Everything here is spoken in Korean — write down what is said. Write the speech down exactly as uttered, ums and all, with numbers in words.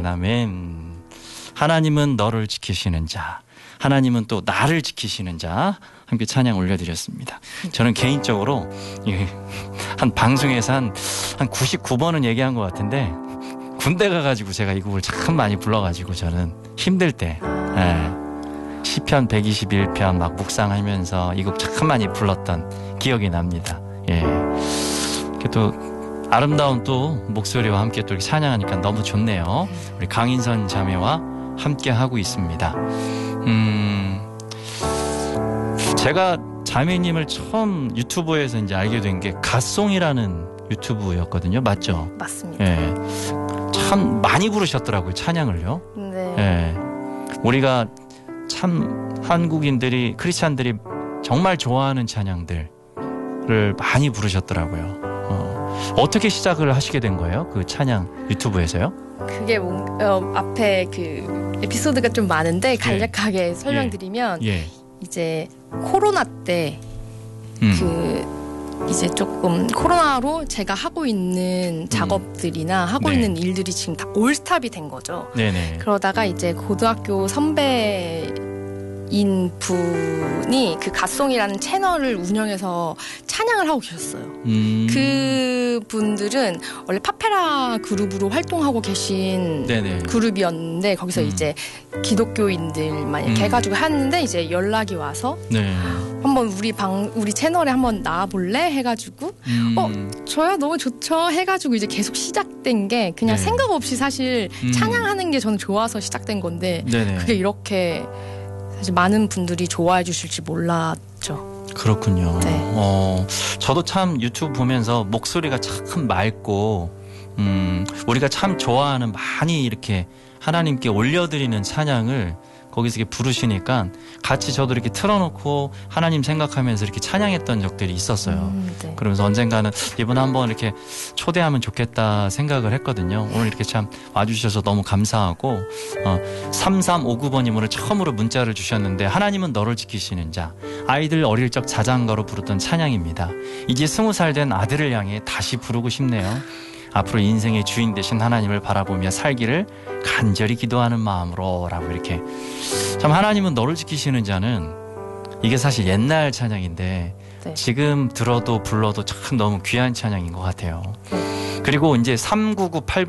아멘 아멘. 하나님은 너를 지키시는 자, 하나님은 또 나를 지키시는 자, 함께 찬양 올려드렸습니다. 저는 개인적으로 한 방송에서 한, 한 구십구 번은 얘기한 것 같은데 군대 가가지고 제가 이 곡을 참 많이 불러가지고 저는 힘들 때 예, 시편 백이십일 편 막 묵상하면서 이 곡 참 많이 불렀던 기억이 납니다. 예. 또 아름다운 또 목소리와 함께 또 이렇게 찬양하니까 너무 좋네요. 우리 강인선 자매와 함께 하고 있습니다. 음, 제가 자매님을 처음 유튜브에서 이제 알게 된 게 갓송이라는 유튜브였거든요. 맞죠? 맞습니다. 예. 참 많이 부르셨더라고요. 찬양을요. 네. 예. 우리가 참 한국인들이 크리스찬들이 정말 좋아하는 찬양들을 많이 부르셨더라고요. 어, 어떻게 시작을 하시게 된 거예요? 그 찬양 유튜브에서요? 그게 뭔, 어, 앞에 그 에피소드가 좀 많은데 간략하게 예. 설명드리면 예. 이제 코로나 때 음. 그 이제 조금 코로나로 제가 하고 있는 작업들이나 하고 네. 있는 일들이 지금 다 올스탑이 된 거죠. 네네. 그러다가 이제 고등학교 선배인 분이 그 갓송이라는 채널을 운영해서 찬양을 하고 계셨어요. 음. 그 분들은 원래 파페라 그룹으로 활동하고 계신 네네. 그룹이었는데 거기서 음. 이제 기독교인들만 이렇게 음. 해가지고 했는데 이제 연락이 와서 네. 한번 우리 방 우리 채널에 한번 나와볼래 해가지고 음. 어 저야 너무 좋죠 해가지고 이제 계속 시작된 게 그냥 네. 생각 없이 사실 음. 찬양하는 게 저는 좋아서 시작된 건데 네네. 그게 이렇게 사실 많은 분들이 좋아해 주실지 몰랐죠. 그렇군요. 네. 어, 저도 참 유튜브 보면서 목소리가 참 맑고 음, 우리가 참 좋아하는 많이 이렇게 하나님께 올려드리는 찬양을 거기서 이렇게 부르시니까 같이 저도 이렇게 틀어놓고 하나님 생각하면서 이렇게 찬양했던 적들이 있었어요. 음, 네. 그러면서 언젠가는 이분 한번 이렇게 초대하면 좋겠다 생각을 했거든요. 오늘 이렇게 참 와주셔서 너무 감사하고 어, 삼삼오구 번님 오늘 처음으로 문자를 주셨는데 하나님은 너를 지키시는 자, 아이들 어릴 적 자장가로 부르던 찬양입니다. 이제 스무 살 된 아들을 향해 다시 부르고 싶네요. 앞으로 인생의 주인 되신 하나님을 바라보며 살기를 간절히 기도하는 마음으로 라고 이렇게 참 하나님은 너를 지키시는 자는 이게 사실 옛날 찬양인데 네. 지금 들어도 불러도 참 너무 귀한 찬양인 것 같아요. 네. 그리고 이제 삼구구팔